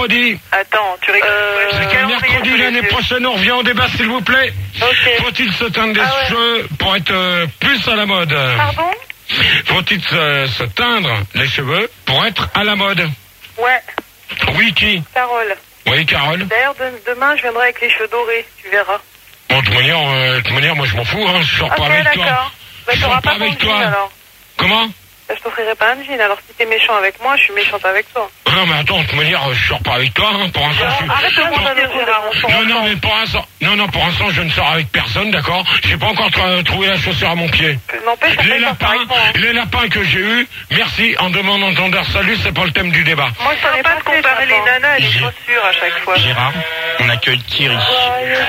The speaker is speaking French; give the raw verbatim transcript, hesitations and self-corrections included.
mercredi. Attends, tu rigoles. Euh, c'est quel mercredi l'année prochaine on revient au débat s'il vous plaît. Ok. Faut-il se teindre des Ah ouais. cheveux pour être euh, plus à la mode? Pardon? Faut-il se, se teindre les cheveux pour être à la mode? Ouais. Oui, qui? Carole. Oui, Carole. D'ailleurs, de- demain, je viendrai avec les cheveux dorés, tu verras. Bon, de toute manière, euh, de toute manière, moi je m'en fous, hein, je sors pas Ok, avec toi. d'accord. Bah, Je t'auras sors pas pas ton avec jean, toi. alors. Comment? Bah, je t'offrirai pas un jean, alors si t'es méchant avec moi, je suis méchante avec toi. Non mais attends, de toute manière, je sors pas avec toi, hein, pour l'instant. je suis- Arrête de mentir, Gérard, on s'en Non, non, entend. mais pour l'instant, non, non, pour l'instant, je ne sors avec personne, d'accord? J'ai pas encore tra- trouvé la chaussure à mon pied. N'empêche, on Les fait ça lapins, avec moi, hein. les lapins que j'ai eus, merci, en demandant ton leur salut, c'est pas le thème du débat. Moi, je savais pas de comparer les nanas et les chaussures à chaque fois. Gérard, on accueille Thierry. Joyeux